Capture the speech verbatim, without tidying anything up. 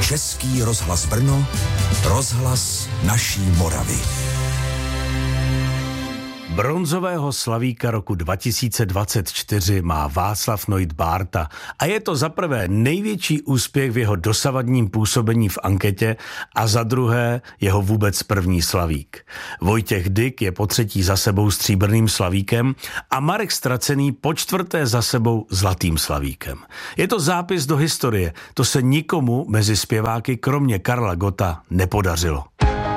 Český rozhlas Brno, rozhlas naší Moravy. Bronzového slavíka roku dva tisíce dvacet čtyři má Václav Noit Bárta a je to za prvé největší úspěch v jeho dosavadním působení v anketě a za druhé jeho vůbec první slavík. Vojtěch Dyk je po třetí za sebou stříbrným slavíkem a Marek Stracený po čtvrté za sebou zlatým slavíkem. Je to zápis do historie, to se nikomu mezi zpěváky kromě Karla Gotta nepodařilo.